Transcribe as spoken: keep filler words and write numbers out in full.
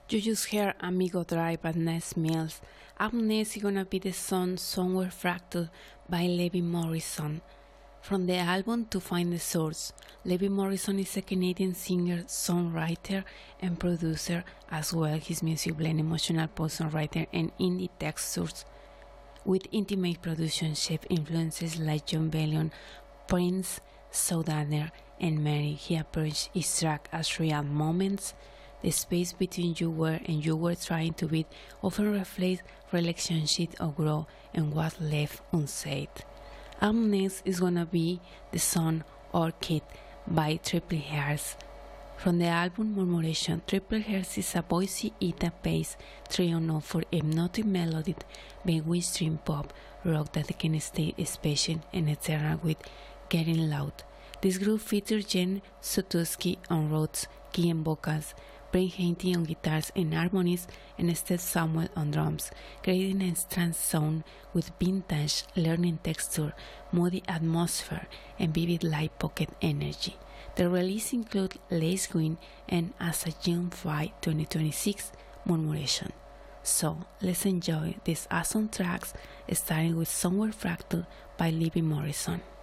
You just heard Amigo Drive by Ness Mills. Up next is gonna be the song Somewhere Fractal by Levi Morrison. From the album To Find the Source, Levi Morrison is a Canadian singer, songwriter, and producer, as well. His music blends emotional post-songwriter and indie textures with intimate production shape influences like John Bellion, Prince, Southerner, and Mary. He approached each track as real moments. The space between you were and you were trying to be often reflects relationship or growth and what left unsaid. Up next is gonna be the song Orchid by Triple Hearts. From the album Murmuration, Triple Hearts is a Boise Ita-based trio known for hypnotic melodies, bewitched dream pop rock that can stay special and eternal with Getting Loud. This group features Jen Sutuski on Rhodes, key and vocals, Brent Hainty on guitars and harmonies, and Steph Samuel on drums, creating a trance sound with vintage learning texture, moody atmosphere, and vivid light pocket energy. The release includes Lace Green and as a June fifth, twenty twenty-six, Murmuration. So, let's enjoy these awesome tracks, starting with Somewhere Fractal by Levi Morrison.